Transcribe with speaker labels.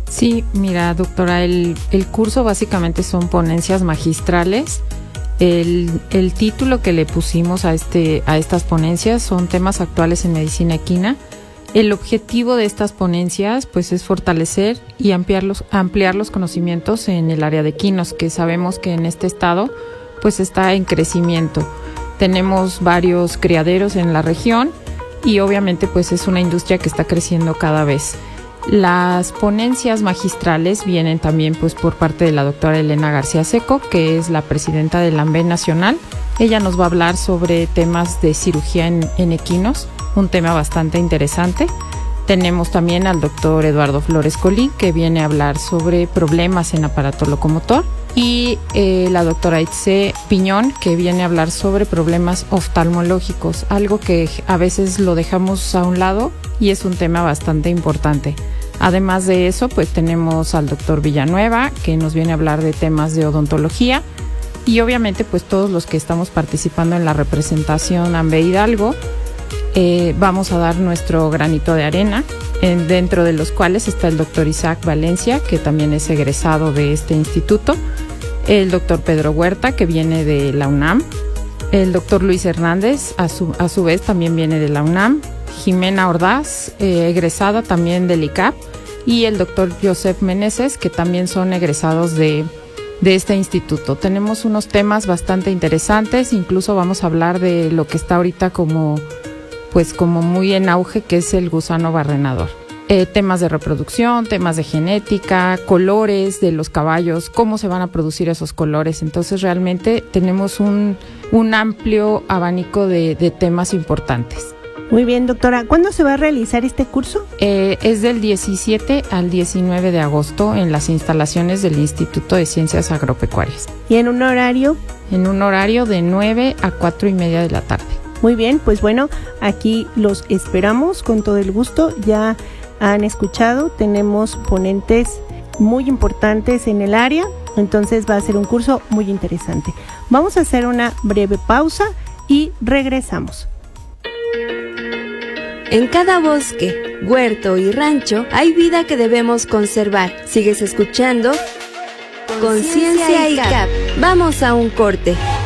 Speaker 1: Sí, mira, doctora, el curso básicamente son ponencias magistrales. El título que le pusimos a estas ponencias son temas actuales en medicina equina. El objetivo de estas ponencias pues es fortalecer y ampliar los conocimientos en el área de equinos, que sabemos que en este estado pues está en crecimiento. Tenemos varios criaderos en la región y obviamente pues es una industria que está creciendo cada vez. Las ponencias magistrales vienen también pues por parte de la doctora Elena García Seco, que es la presidenta del ANVE Nacional. Ella nos va a hablar sobre temas de cirugía en equinos, un tema bastante interesante. Tenemos también al doctor Eduardo Flores Colín, que viene a hablar sobre problemas en aparato locomotor, y la doctora Itze Piñón, que viene a hablar sobre problemas oftalmológicos, algo que a veces lo dejamos a un lado y es un tema bastante importante. Además de eso, pues tenemos al doctor Villanueva, que nos viene a hablar de temas de odontología, y obviamente pues todos los que estamos participando en la representación ANVE Hidalgo vamos a dar nuestro granito de arena, dentro de los cuales está el doctor Isaac Valencia, que también es egresado de este instituto, el doctor Pedro Huerta, que viene de la UNAM, el doctor Luis Hernández, a su vez también viene de la UNAM, Jimena Ordaz, egresada también del ICAP, y el doctor Joseph Meneses, que también son egresados de este instituto. Tenemos unos temas bastante interesantes, incluso vamos a hablar de lo que está ahorita como muy en auge, que es el gusano barrenador. Temas de reproducción, temas de genética, colores de los caballos, cómo se van a producir esos colores. Entonces realmente tenemos un amplio abanico de temas importantes.
Speaker 2: Muy bien, doctora. ¿Cuándo se va a realizar este curso?
Speaker 1: Es del 17 al 19 de agosto en las instalaciones del Instituto de Ciencias Agropecuarias.
Speaker 2: ¿Y en un horario?
Speaker 1: En un horario de 9 a 4:30 de la tarde.
Speaker 2: Muy bien, pues bueno, aquí los esperamos con todo el gusto. Ya han escuchado, tenemos ponentes muy importantes en el área, entonces va a ser un curso muy interesante. Vamos a hacer una breve pausa y regresamos.
Speaker 3: En cada bosque, huerto y rancho hay vida que debemos conservar. Sigues escuchando Conciencia ICAP. Vamos a un corte.